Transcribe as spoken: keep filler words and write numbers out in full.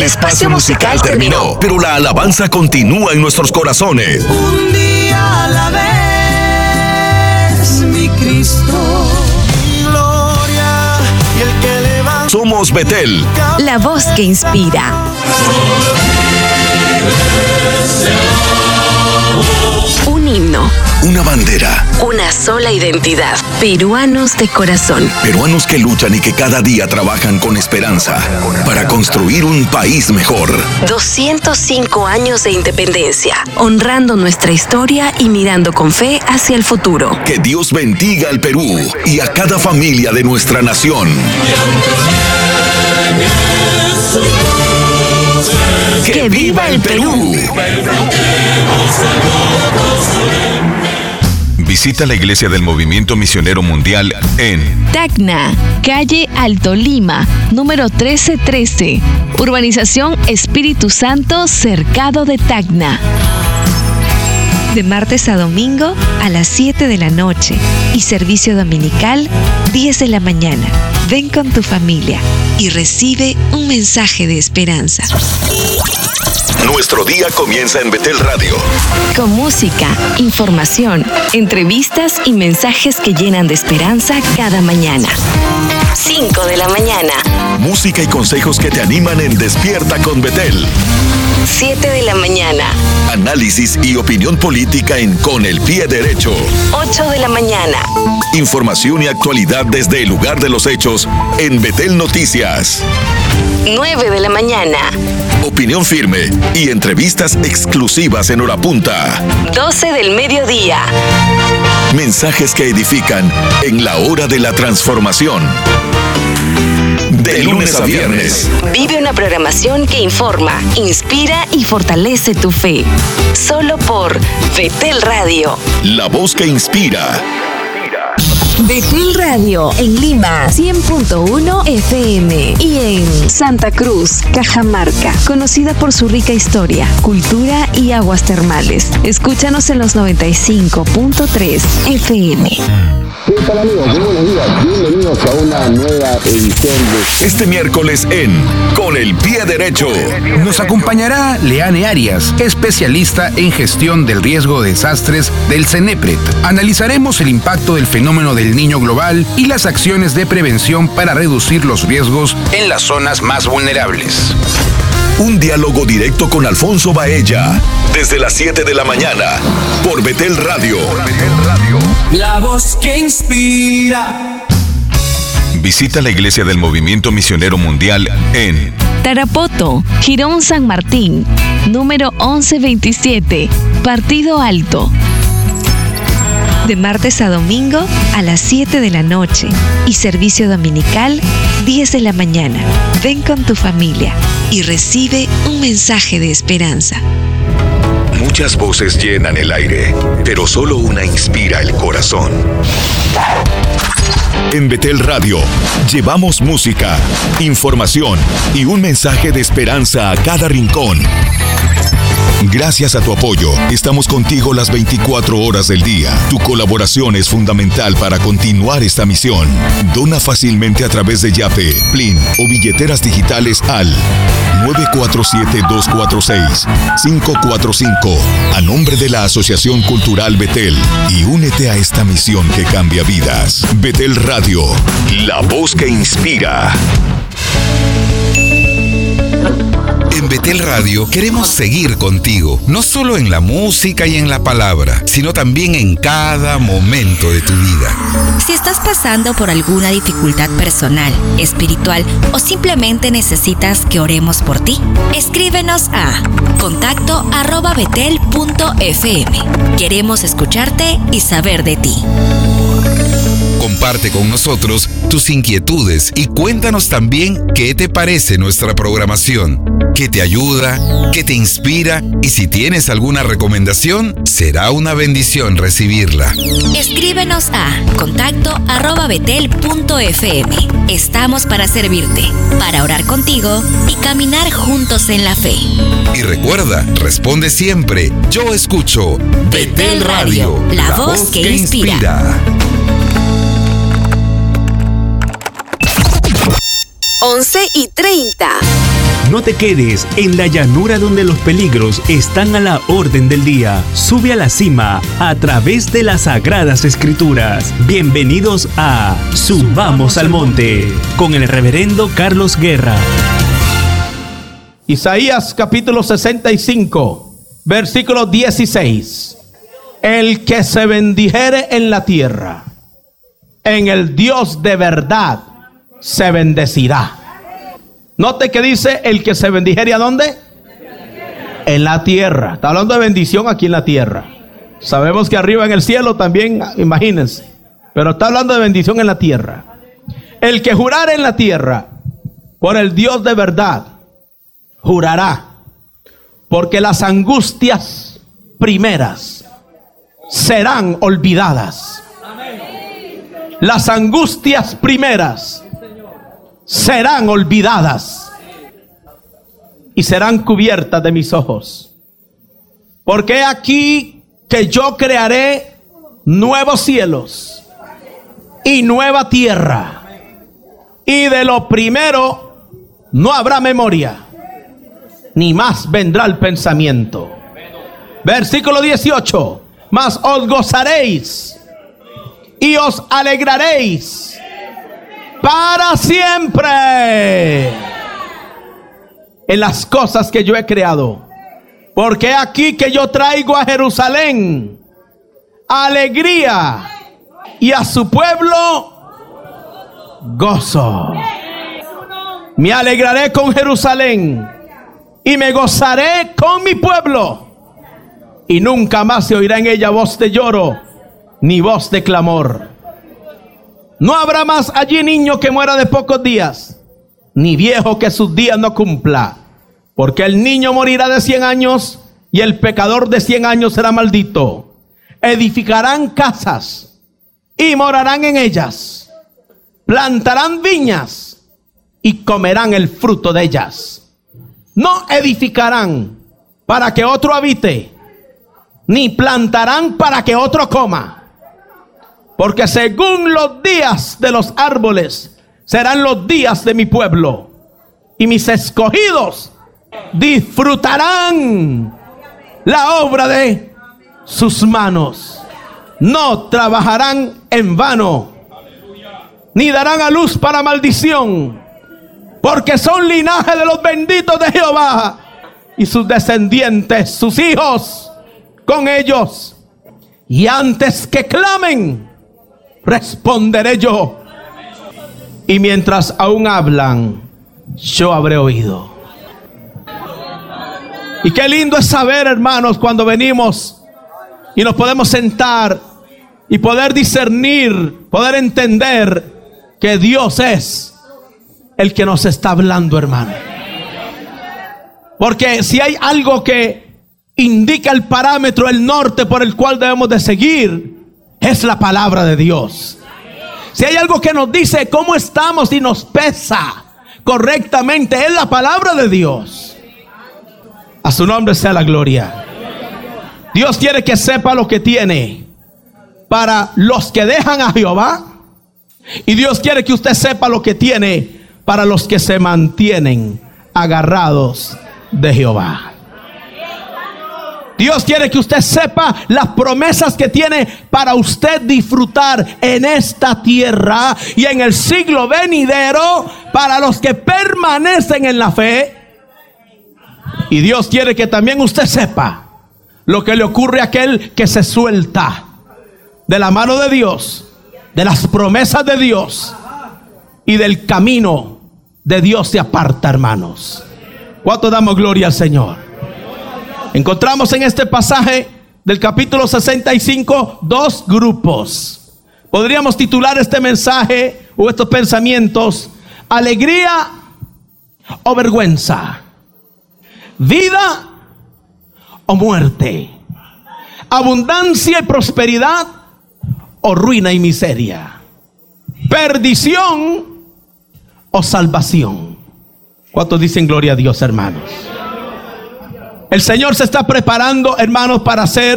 El espacio musical terminó, pero la alabanza continúa en nuestros corazones. Un día a la vez, mi Cristo. Gloria y el que levanta. Somos Betel, la voz que inspira. Un himno. Una bandera. Una sola identidad. Peruanos de corazón. Peruanos que luchan y que cada día trabajan con esperanza para construir un país mejor. doscientos cinco años de independencia, honrando nuestra historia y mirando con fe hacia el futuro. Que Dios bendiga al Perú y a cada familia de nuestra nación. ¡Que, ¡Que viva el Perú! Visita la iglesia del Movimiento Misionero Mundial en Tacna, calle Alto Lima, número trece trece, Urbanización Espíritu Santo, Cercado de Tacna. De martes a domingo a las siete de la noche y servicio dominical diez de la mañana. Ven con tu familia y recibe un mensaje de esperanza. Nuestro día comienza en Betel Radio. Con música, información, entrevistas y mensajes que llenan de esperanza cada mañana. cinco de la mañana. Música y consejos que te animan en Despierta con Betel. siete de la mañana. Análisis y opinión política en Con el Pie Derecho. ocho de la mañana. Información y actualidad desde el lugar de los hechos en Betel Noticias. nueve de la mañana. Opinión firme y entrevistas exclusivas en hora punta. doce del mediodía. Mensajes que edifican en la hora de la transformación. De lunes a viernes. Vive una programación que informa, inspira y fortalece tu fe. Solo por Betel Radio. La voz que inspira. Betel Radio en Lima cien punto uno F M y en Santa Cruz, Cajamarca, conocida por su rica historia, cultura y aguas termales. Escúchanos en los noventa y cinco punto tres F M. ¿Qué tal, amigos? Muy buenos días. Bienvenidos a una nueva edición de... Este miércoles en Con el Pie Derecho nos acompañará Leane Arias, especialista en gestión del riesgo de desastres del CENEPRED. Analizaremos el impacto del fenómeno del Niño global y las acciones de prevención para reducir los riesgos en las zonas más vulnerables. Un diálogo directo con Alfonso Baella, desde las siete de la mañana, por Betel Radio. La voz que inspira. Visita la iglesia del Movimiento Misionero Mundial en Tarapoto, Girón San Martín, número once veintisiete, Partido Alto. De martes a domingo a las siete de la noche y servicio dominical diez de la mañana. Ven con tu familia y recibe un mensaje de esperanza. Muchas voces llenan el aire, pero solo una inspira el corazón. En Betel Radio, llevamos música, información y un mensaje de esperanza a cada rincón. Gracias a tu apoyo, estamos contigo las veinticuatro horas del día. Tu colaboración es fundamental para continuar esta misión. Dona fácilmente a través de Yape, Plin o billeteras digitales al nueve cuatro siete, dos cuatro seis, cinco cuatro cinco a nombre de la Asociación Cultural Betel y únete a esta misión que cambia vidas. Betel Radio, la voz que inspira. En Betel Radio queremos seguir contigo, no solo en la música y en la palabra, sino también en cada momento de tu vida. Si estás pasando por alguna dificultad personal, espiritual o simplemente necesitas que oremos por ti, escríbenos a contacto arroba betel punto f m. Queremos escucharte y saber de ti. Comparte con nosotros tus inquietudes y cuéntanos también qué te parece nuestra programación, qué te ayuda, qué te inspira y si tienes alguna recomendación, será una bendición recibirla. Escríbenos a contacto arroba betel punto f m. Estamos para servirte, para orar contigo y caminar juntos en la fe. Y recuerda, responde siempre, yo escucho Betel Radio, la, la voz que, que inspira. inspira. once y treinta. No te quedes en la llanura donde los peligros están a la orden del día. Sube a la cima a través de las Sagradas Escrituras. Bienvenidos a Subamos al Monte con el reverendo Carlos Guerra. Isaías capítulo sesenta y cinco, versículo dieciséis. El que se bendijere en la tierra, en el Dios de verdad se bendecirá. Note que dice el que se bendijere, ¿a dónde? En la tierra. Está hablando de bendición aquí en la tierra. Sabemos que arriba en el cielo también, imagínense. Pero está hablando de bendición en la tierra. El que jurare en la tierra por el Dios de verdad, jurará, porque las angustias primeras serán olvidadas. Las angustias primeras serán olvidadas y serán cubiertas de mis ojos. Porque he aquí que yo crearé nuevos cielos y nueva tierra, y de lo primero no habrá memoria, ni más vendrá el pensamiento. Versículo dieciocho. Mas os gozaréis y os alegraréis para siempre en las cosas que yo he creado. Porque aquí que yo traigo a Jerusalén alegría y a su pueblo gozo. Me alegraré con Jerusalén y me gozaré con mi pueblo. Y nunca más se oirá en ella voz de lloro ni voz de clamor. No habrá más allí niño que muera de pocos días, ni viejo que sus días no cumpla. Porque el niño morirá de cien años y el pecador de cien años será maldito. Edificarán casas y morarán en ellas. Plantarán viñas y comerán el fruto de ellas. No edificarán para que otro habite, ni plantarán para que otro coma. Porque según los días de los árboles serán los días de mi pueblo, y mis escogidos disfrutarán la obra de sus manos. No trabajarán en vano, ni darán a luz para maldición, porque son linaje de los benditos de Jehová, y sus descendientes, sus hijos, con ellos. Y antes que clamen, responderé yo, y mientras aún hablan, yo habré oído. Y qué lindo es saber, hermanos, cuando venimos y nos podemos sentar y poder discernir, poder entender que Dios es el que nos está hablando, hermano. Porque si hay algo que indica el parámetro, el norte por el cual debemos de seguir, es la palabra de Dios. Si hay algo que nos dice cómo estamos y nos pesa correctamente, es la palabra de Dios. A su nombre sea la gloria. Dios quiere que sepa lo que tiene para los que dejan a Jehová, y Dios quiere que usted sepa lo que tiene para los que se mantienen agarrados de Jehová. Dios quiere que usted sepa las promesas que tiene para usted disfrutar en esta tierra y en el siglo venidero para los que permanecen en la fe. Y Dios quiere que también usted sepa lo que le ocurre a aquel que se suelta de la mano de Dios, de las promesas de Dios, y del camino de Dios se aparta, hermanos. ¿Cuánto damos gloria al Señor? Encontramos en este pasaje del capítulo sesenta y cinco dos grupos. Podríamos titular este mensaje o estos pensamientos: alegría o vergüenza, vida o muerte, abundancia y prosperidad o ruina y miseria, perdición o salvación. ¿Cuántos dicen gloria a Dios, hermanos? El Señor se está preparando, hermanos, para hacer